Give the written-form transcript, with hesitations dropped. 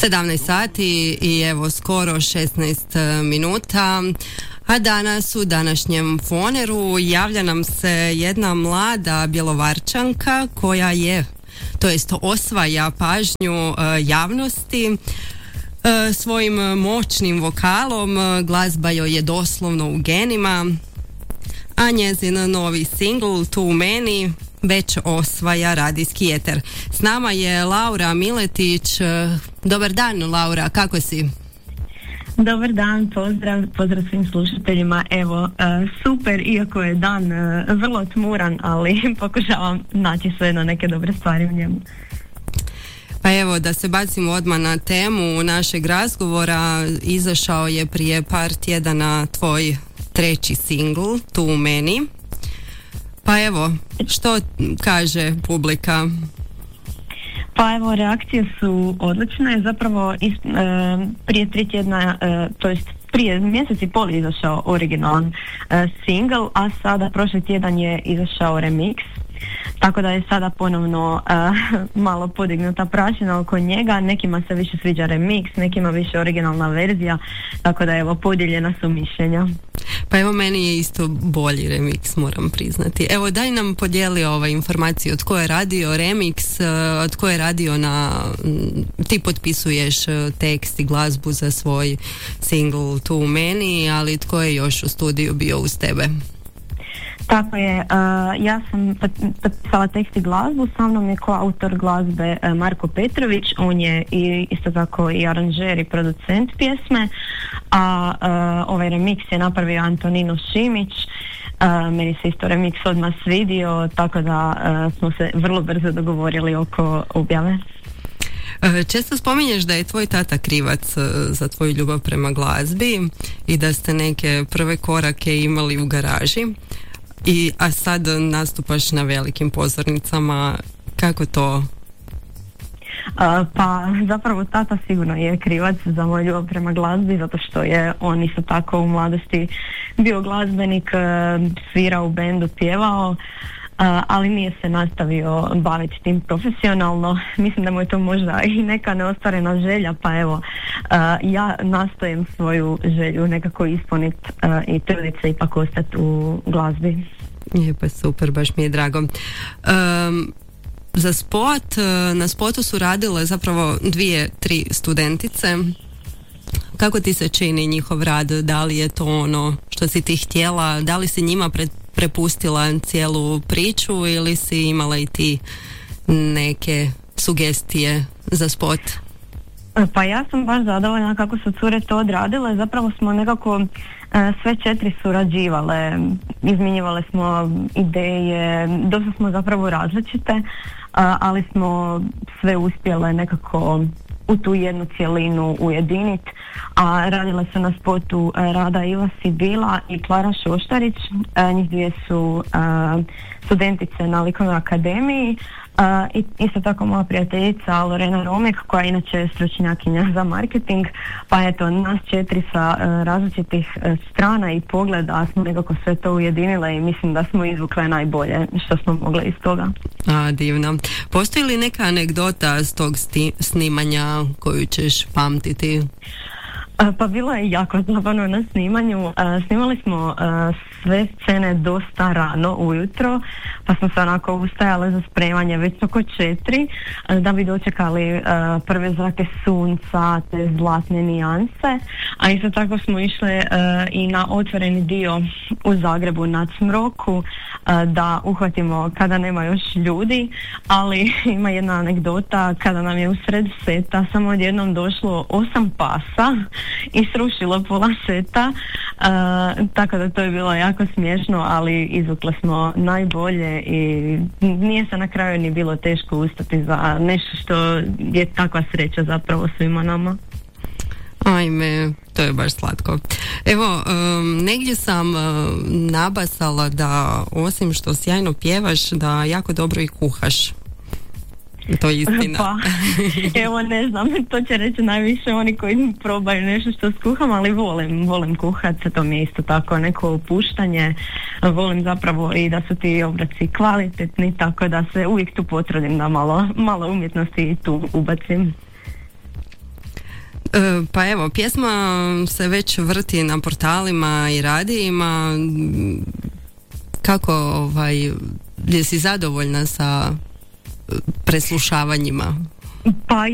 17 sati i evo skoro 16 minuta, a danas u današnjem Foneru javlja nam se jedna mlada Bjelovarčanka koja osvaja pažnju javnosti svojim moćnim vokalom. Glazba joj je doslovno u genima, a njezin novi singl Tu meni već osvaja radijski eter. S nama je Laura Miletić. Dobar dan, Laura, kako si? Dobar dan, pozdrav svim slušateljima. Evo, super, iako je dan vrlo tmuran, ali pokušavam naći sve na neke dobre stvari u njemu. Pa evo, da se bacimo odmah na temu našeg razgovora. Izašao je prije par tjedana tvoj treći singl, Tu meni. Pa evo, što kaže publika? Pa evo, reakcije su odlične. Zapravo prije 3 tjedna, to jest prije mjesec i pol je izašao originalan single, a sada prošli tjedan je izašao remix. Tako da je sada ponovno malo podignuta prašina oko njega. Nekima se više sviđa remix, nekima više originalna verzija, tako da evo, podijeljena su mišljenja. Pa evo, meni je isto bolji remix, moram priznati. Evo, daj nam podijeli informaciju od ko je radio remix, od ko je radio ti potpisuješ tekst i glazbu za svoj single Tu meni, ali tko je još u studiju bio uz tebe? Tako je, ja sam potpisala tekst i glazbu, sa mnom je koautor glazbe Marko Petrović, on je isto tako i aranžer i producent pjesme, a ovaj remix je napravio Antonino Šimić. Meni se isto remix odmah svidio, tako da smo se vrlo brzo dogovorili oko objave. Često spominješ da je tvoj tata krivac za tvoju ljubav prema glazbi i da ste neke prve korake imali u garaži. A sad nastupaš na velikim pozornicama. Kako to? Pa zapravo tata sigurno je krivac za moju ljubav prema glazbi, zato što je on isto tako u mladosti bio glazbenik, svirao u bendu, pjevao, ali nije se nastavio baviti tim profesionalno. Mislim da mu je to možda i neka neostvarena želja, pa evo, ja nastojim svoju želju nekako ispuniti i truditi se ipak ostati u glazbi. Je, pa super, baš mi je drago. Za spot, na spotu su radile zapravo 2-3 studentice. Kako ti se čini njihov rad? Da li je to ono što si ti htjela? Da li si njima prepustila cijelu priču ili si imala i ti neke sugestije za spot? Pa ja sam baš zadovoljna kako su cure to odradile. Zapravo smo nekako sve 4 surađivale, izmjenjivale smo ideje, dosta smo zapravo različite, ali smo sve uspjele nekako u tu jednu cjelinu ujediniti, a radile su na spotu Rada Iva Sibila i Klara Šoštarić. Njih dvije su studentice na Likovnoj akademiji, i isto tako moja prijateljica Lorena Romek, koja je inače stručnjakinja za marketing, pa eto, nas 4 sa različitih strana i pogleda smo nekako sve to ujedinile i mislim da smo izvukle najbolje što smo mogle iz toga. Divno. Postoji li neka anegdota s tog snimanja koju ćeš pamtiti? Pa bilo je jako zabavno na snimanju. Snimali smo sve scene dosta rano ujutro, pa smo se onako ustajale za spremanje već oko 4 da bi dočekali prve zrake sunca, te zlatne nijanse, a isto tako smo išle i na otvoreni dio u Zagrebu na Cmroku da uhvatimo kada nema još ljudi, ali ima jedna anegdota kada nam je usred seta samo odjednom došlo 8 pasa i srušilo pola seta, tako da to je bilo jako smiješno, ali izvukle smo najbolje i nije se na kraju ni bilo teško ustati za nešto što je takva sreća zapravo svima nama. Ajme, to je baš slatko. Evo, negdje sam nabasala da osim što sjajno pjevaš, da jako dobro i kuhaš. To je istina. Pa, evo ne znam, to će reći najviše oni koji probaju nešto što skuham, ali volim kuhat, to mi je isto tako neko opuštanje, volim zapravo i da su ti obroci kvalitetni, tako da se uvijek tu potrudim da malo umjetnosti tu ubacim. Pa evo, pjesma se već vrti na portalima i radijima. Kako, jesi zadovoljna sa preslušavanjima? Pa